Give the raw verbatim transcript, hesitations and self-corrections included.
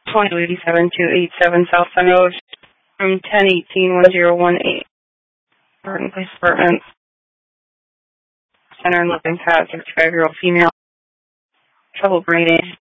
twenty eighty-seven two eighty-seven South Sun Road from ten eighteen one zero one eight. Burton Police Department. Center and living past sixty-five-year-old female. Trouble breathing.